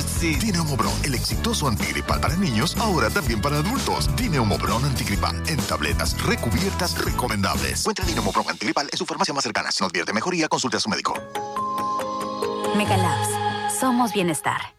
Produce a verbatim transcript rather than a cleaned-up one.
sí. Dineumobron, el exitoso antigripal para niños, ahora también para adultos. Dineumobron antigripal, en tabletas recubiertas recomendables. Encuentra Dineumobron antigripal en su farmacia más cercana. Si no advierte mejoría, consulte a su médico. Megalabs. Somos bienestar.